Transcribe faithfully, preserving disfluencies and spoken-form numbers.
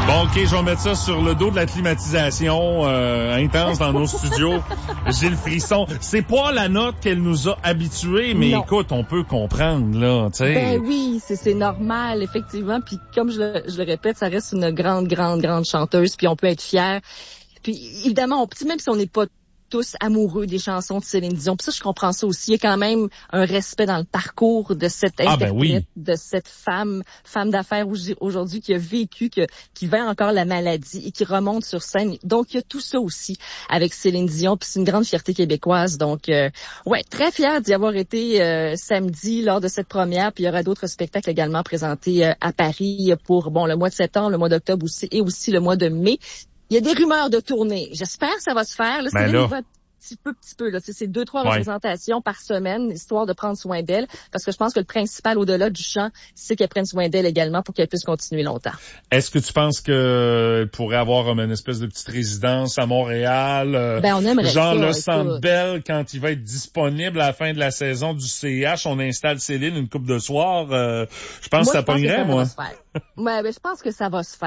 Bon, OK, je vais mettre ça sur le dos de la climatisation euh, intense dans nos studios. J'ai le frisson. C'est pas la note qu'elle nous a habitués, mais non. Écoute, on peut comprendre, là, tu sais. Ben oui, c'est, c'est normal, effectivement. Puis comme je le, je le répète, ça reste une grande, grande, grande chanteuse, puis on peut être fiers. Puis évidemment, on, même si on n'est pas tous amoureux des chansons de Céline Dion. Puis ça, je comprends ça aussi. Il y a quand même un respect dans le parcours de cette interprète, ah, ben oui. de cette femme, femme d'affaires aujourd'hui qui a vécu, que, qui vit encore la maladie et qui remonte sur scène. Donc, il y a tout ça aussi avec Céline Dion. Puis c'est une grande fierté québécoise. Donc, euh, ouais, très fière d'y avoir été euh, samedi lors de cette première. Puis il y aura d'autres spectacles également présentés euh, à Paris pour, bon, le mois de septembre, le mois d'octobre aussi et aussi le mois de mai. Il y a des rumeurs de tournée. J'espère que ça va se faire. Là, ben c'est là. un petit peu, petit peu. Là. C'est deux, trois ouais. représentations par semaine, histoire de prendre soin d'elle. Parce que je pense que le principal, au-delà du chant, c'est qu'elle prenne soin d'elle également pour qu'elle puisse continuer longtemps. Est-ce que tu penses qu'elle pourrait avoir une espèce de petite résidence à Montréal? Euh, ben, on aimerait genre ça, le écoute. Centre Bell, quand il va être disponible à la fin de la saison du C H, on installe Céline une coupe de soir. Euh, je pense moi, que ça je pense pognerait, que ça moi. Va se faire. ouais, ben, je pense que ça va se faire.